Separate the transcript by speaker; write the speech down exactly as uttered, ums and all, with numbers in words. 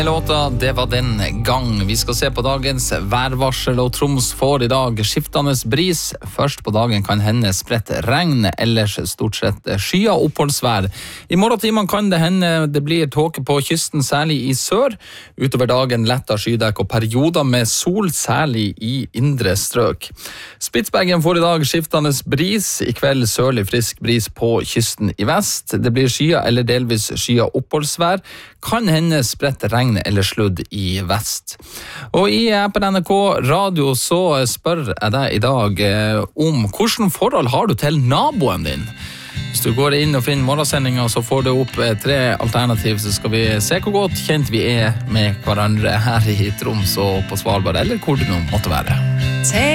Speaker 1: Låta, det var den gang. Vi skal se på dagens værvarsel, og Troms får i dag skiftende bris. Først på dagen kan hende spredt regn, ellers stort sett skya oppholdsvær. I morgentimene kan det hende det blir tåke på kysten, særlig i sør. Utover dagen letta skydekk og perioder med sol, særlig i indre strøk. Spitsbergen får i dag skiftende bris. I kveld sørlig frisk bris på kysten i vest. Det blir skya eller delvis skya oppholdsvær. Kan hende spredt regn eller sludd i vest. Og i appen N R K Radio så spør jeg deg i dag eh, om hvordan forhold har du til naboen din? Hvis du går inn og finner morgensendinga, så får du opp eh, tre alternativ, så skal vi se hvor godt kjent vi er med hverandre her i Troms og på Svalbard, eller hvor det nå måtte være.